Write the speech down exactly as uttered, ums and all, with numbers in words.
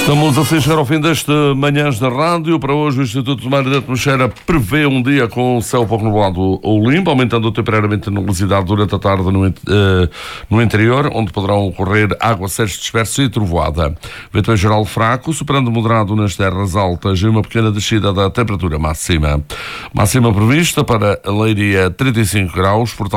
Estamos assim a chegar ao fim deste Manhãs da Rádio. Para hoje o Instituto de Mário da Atmosfera prevê um dia com o céu pouco nublado ou limpo, aumentando temporariamente a nubosidade durante a tarde no, uh, no interior, onde poderão ocorrer aguaceiros dispersos e trovoada. Vento em geral fraco, superando moderado nas terras altas e uma pequena descida da temperatura máxima. Máxima prevista para a Leiria trinta e cinco graus, Porto